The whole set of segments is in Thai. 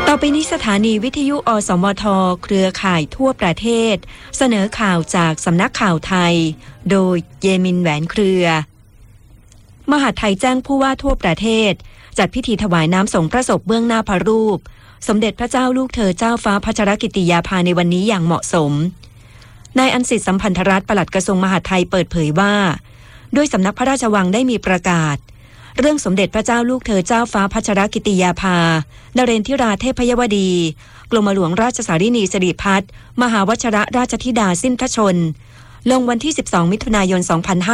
ต่อไปนี้สถานีวิทยุอสมทเครือข่ายทั่วประเทศเสนอข่าวจากสำนักข่าวไทยโดยเยมินแหวนเครือมหาดไทยแจ้งผู้ว่าทั่วประเทศจัดพิธีถวายน้ำสงฆ์พระศพเบื้องหน้าพระรูปสมเด็จพระเจ้าลูกเธอเจ้าฟ้าพัชรกิติยาภาในวันนี้อย่างเหมาะสมนายอันสิทธิ์สัมพันธรัตน์ปลัดกระทรวงมหาดไทยเปิดเผยว่าด้วยสำนักพระราชวังได้มีประกาศเรื่องสมเด็จพระเจ้าลูกเธอเจ้าฟ้าพัชรกิติยาภานเรนทิราเทพยวดีกรมหลวงราชสารินีสิริพัฒน์มหาวชรราชธิดาสิ้นพระชนลงวันที่12มิถุนายน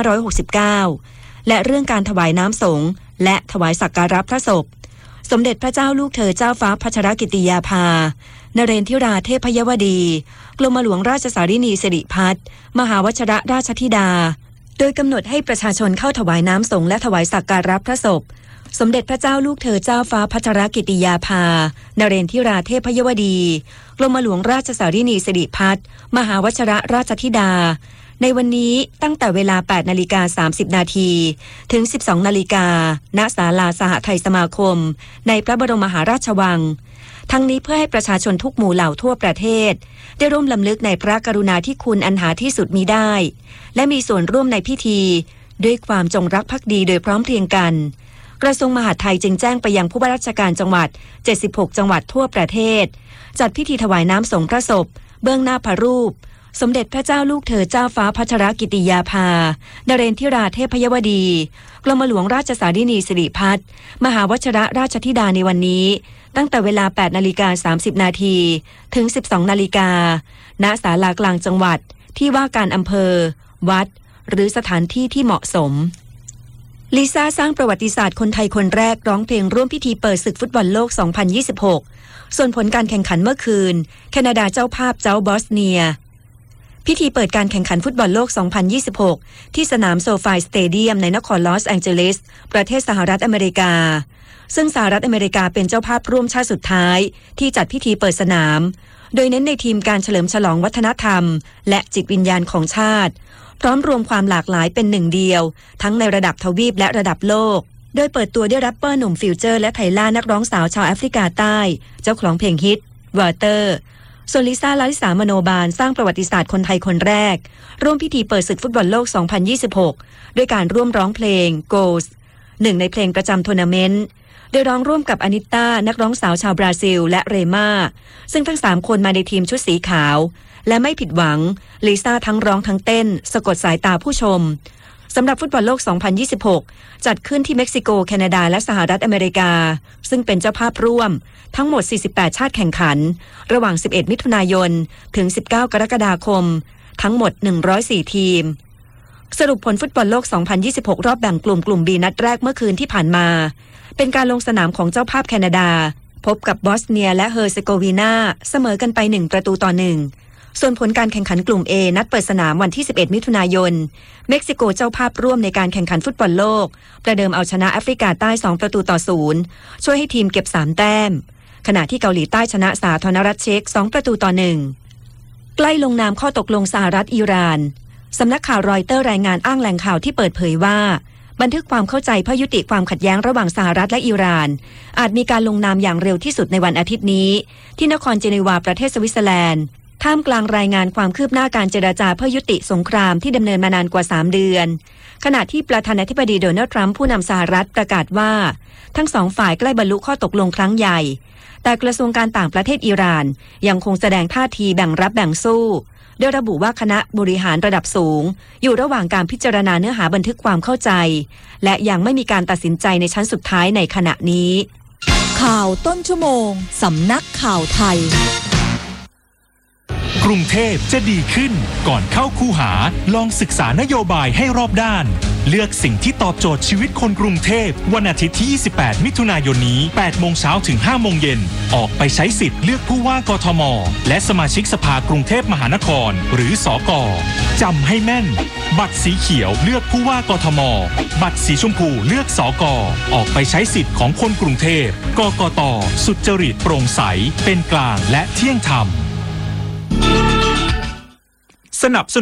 2569และเรื่องการถวายน้ำสงฆ์และถวายสักการะพระศพสมเด็จพระเจ้าลูกเธอเจ้าฟ้าพัชรกิติยาภานเรนทิราเทพยวดีกรมหลวงราชสารินีสิริพัฒน์มหาวชรราชธิดาโดยกำหนดให้ประชาชนเข้าถวายน้ำสงฆ์และถวายสักการะพระศพสมเด็จพระเจ้าลูกเธอเจ้าฟ้าพัชรกิติยาภานเรนทิราเทพยวดีกรมหลวงราชสารินีสิริพัฒน์มหาวชรราชธิดาในวันนี้ตั้งแต่เวลา 8:30 นาทีถึง 12:00 นณศาลาสหไทยสมาคมในพระบรมมหาราชวังทั้งนี้เพื่อให้ประชาชนทุกหมู่เหล่าทั่วประเทศได้ร่วมลำลึกในพระกรุณาธิคุณอันหาที่สุดมิได้และมีส่วนร่วมในพิธีด้วยความจงรักภักดีโดยพร้อมเพรียงกันกระทรวงมหาดไทยจึงแจ้งไปยังผู้ว่าราชการจังหวัด76จังหวัดทั่วประเทศจัดพิธีถวายน้ำสงฆ์พระศพเบื้องหน้าพระรูปสมเด็จพระเจ้าลูกเธอเจ้าฟ้าพัชรกิติยาภานเรนทิราเทพยวดีกรมหลวงราชสารินีสิริพัฒน์มหาวชรราชธิดาในวันนี้ตั้งแต่เวลา 8:30 นาทีถึง 12:00 นณศาลากลางจังหวัดที่ว่าการอำเภอวัดหรือสถานที่ที่เหมาะสมลิซ่าสร้างประวัติศาสตร์คนไทยคนแรกร้องเพลงร่วมพิธีเปิดศึกฟุตบอลโลก 2026 ส่วนผลการแข่งขันเมื่อคืนแคนาดาเจ้าภาพเจ้าบอสเนียพิธีเปิดการแข่งขันฟุตบอลโลก 2026 ที่สนามโซฟายสเตเดียมในนครลอสแองเจลิสประเทศสหรัฐอเมริกาซึ่งสหรัฐอเมริกาเป็นเจ้าภาพร่วมชาติสุดท้ายที่จัดพิธีเปิดสนามโดยเน้นในทีมการเฉลิมฉลองวัฒนธรรมและจิตวิญญาณของชาติพร้อมรวมความหลากหลายเป็นหนึ่งเดียวทั้งในระดับทวีปและระดับโลกโดยเปิดตัวด้วยแรปเปอร์หนุ่มฟิวเจอร์และไทล่านักร้องสาวชาวแอฟริกาใต้เจ้าของเพลงฮิตวอเตอร์ส่วนลิซ่าลาลิสามโนบาลสร้างประวัติศาสตร์คนไทยคนแรกร่วมพิธีเปิดศึกฟุตบอลโลก 2026 ด้วยการร่วมร้องเพลง Goals หนึ่งในเพลงประจำทัวร์นาเมนต์โดยร้องร่วมกับอานิต้านักร้องสาวชาวบราซิลและเรม่าซึ่งทั้ง3คนมาในทีมชุดสีขาวและไม่ผิดหวังลิซ่าทั้งร้องทั้งเต้นสะกดสายตาผู้ชมสำหรับฟุตบอลโลก 2026 จัดขึ้นที่เม็กซิโกแคนาดาและสหรัฐอเมริกาซึ่งเป็นเจ้าภาพร่วมทั้งหมด48ชาติแข่งขันระหว่าง11มิถุนายนถึง19กรกฎาคมทั้งหมด104ทีมสรุปผลฟุตบอลโลก 2026 รอบแบ่งกลุ่ม B นัดแรกเมื่อคืนที่ผ่านมาเป็นการลงสนามของเจ้าภาพแคนาดาพบกับบอสเนียและเฮอร์เซโกวีนาเสมอกันไป1-1ส่วนผลการแข่งขันกลุ่ม A นัดเปิดสนามวันที่11มิถุนายนเม็กซิโกเจ้าภาพร่วมในการแข่งขันฟุตบอลโลกประเดิมเอาชนะแอฟริกาใต้2-0ช่วยให้ทีมเก็บ3แต้มขณะที่เกาหลีใต้ชนะสาธารณรัฐเช็ก2-1ใกล้ลงนามข้อตกลงสหรัฐอิหร่านสำนักข่าวรอยเตอร์รายงานอ้างแหล่งข่าวที่เปิดเผยว่าบันทึกความเข้าใจเพื่อยุติความขัดแย้งระหว่างสหรัฐและอิหร่านอาจมีการลงนามอย่างเร็วที่สุดในวันอาทิตย์นี้ที่นครเจนีวาประเทศสวิตเซอร์แลนด์ท่ามกลางรายงานความคืบหน้าการเจรจาเพื่อยุติสงครามที่ดำเนินมานานกว่า3เดือนขณะที่ประธานาธิบดีโดนัลด์ทรัมป์ผู้นำสหรัฐประกาศว่าทั้งสองฝ่ายใกล้บรรลุข้อตกลงครั้งใหญ่แต่กระทรวงการต่างประเทศอิหร่านยังคงแสดงท่าทีแบ่งรับแบ่งสู้โดยระบุว่าคณะบริหารระดับสูงอยู่ระหว่างการพิจารณาเนื้อหาบันทึกความเข้าใจและยังไม่มีการตัดสินใจในชั้นสุดท้ายในขณะนี้ข่าวต้นชั่วโมงสำนักข่าวไทยกรุงเทพจะดีขึ้นก่อนเข้าคูหาลองศึกษานโยบายให้รอบด้านเลือกสิ่งที่ตอบโจทย์ชีวิตคนกรุงเทพวันอาทิตย์ที่28มิถุนายนนี้ 8 โมงเช้าถึง 5 โมงเย็นออกไปใช้สิทธิ์เลือกผู้ว่ากทมและสมาชิกสภากรุงเทพมหานครหรือสก.จำให้แม่นบัตรสีเขียวเลือกผู้ว่ากทมบัตรสีชมพูเลือกสก.ออกไปใช้สิทธิ์ของคนกรุงเทพกกต.สุจริตโปร่งใสเป็นกลางและเที่ยงธรรมสนับสนุน